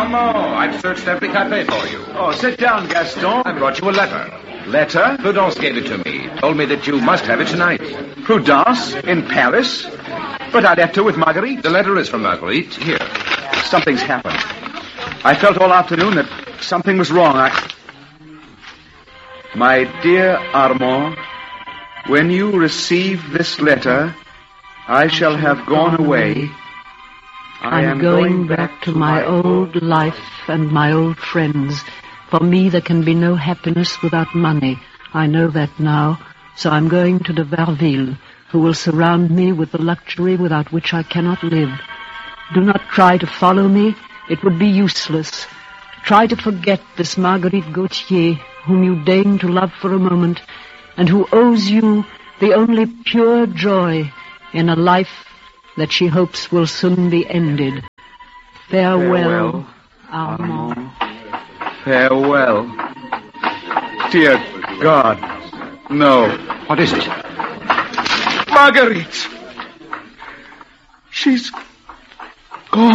Armand, I've searched every cafe for you. Oh, sit down, Gaston. I brought you a letter. Letter? Prudence gave it to me. Told me that you must have it tonight. Prudence? In Paris? But I left her with Marguerite. The letter is from Marguerite. Here. Something's happened. I felt all afternoon that something was wrong. My dear Armand, when you receive this letter, I shall have gone away. I am going back to my old life and my old friends. For me, there can be no happiness without money. I know that now. So I'm going to de Verville, who will surround me with the luxury without which I cannot live. Do not try to follow me. It would be useless. Try to forget this Marguerite Gautier, whom you deign to love for a moment, and who owes you the only pure joy in a life that she hopes will soon be ended. Farewell, Armand. Farewell. Dear God, no. What is it? Marguerite! She's